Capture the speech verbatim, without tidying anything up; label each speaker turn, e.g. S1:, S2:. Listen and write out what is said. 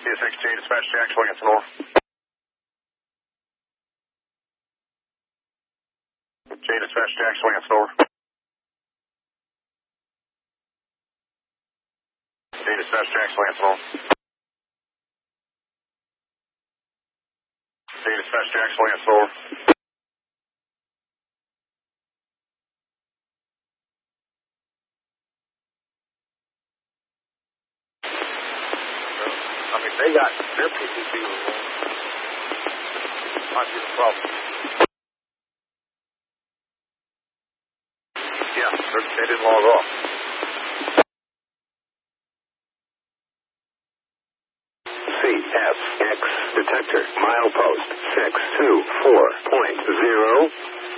S1: six J dispatch Jack, swing at Sonora. J dispatch Jack, swing at Sonora. J dispatch Jack, swing at Sonora. J dispatch Jack, swing at Sonora. I mean, they got their P C C might be the problem. Yeah, they didn't log off.
S2: C F X detector milepost six two four point zero.